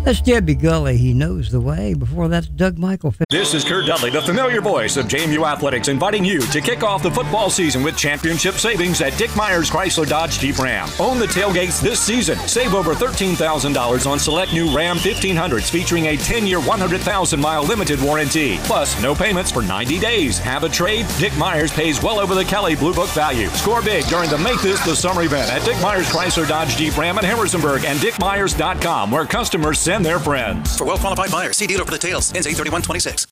That's Debbie Gully. He knows the way. Before that's Doug Michael. This is Kurt Dudley, the familiar voice of JMU Athletics, inviting you to kick off the football season with championship savings at Dick Myers Chrysler Dodge Jeep Ram. Own the tailgates this season. Save over $13,000 on select new Ram 1500s featuring a 10-year, 100,000-mile limited warranty. Plus, no payments for 90 days. Have a trade? Dick Myers pays well over the Kelly Blue Book value. Score big during the Make This the Summer event at Dick Myers Chrysler Dodge Jeep Ram in Harrisonburg and DickMyers.com, where customers send their friends. For well-qualified buyers, see dealer for details. Ends 8/31/26.